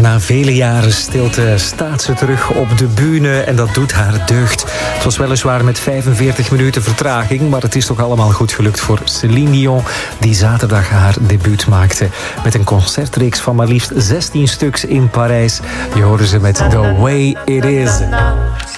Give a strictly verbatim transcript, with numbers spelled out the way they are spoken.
Na vele jaren stilte staat ze terug op de bühne en dat doet haar deugd. Het was weliswaar met vijfenveertig minuten vertraging, maar het is toch allemaal goed gelukt voor Céline Dion, die zaterdag haar debuut maakte met een concertreeks van maar liefst zestien stuks in Parijs. Je hoorde ze met The Way It Is.